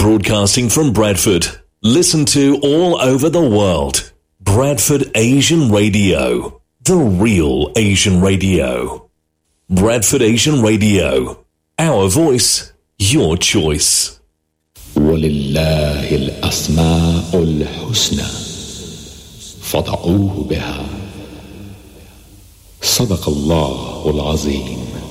broadcasting from Bradford. Listen to all over the world. Bradford Asian Radio. The real Asian radio. Bradford Asian Radio. Our voice, your choice. ولله الأسماء الحسنى فادعوه بها صدق الله العظيم.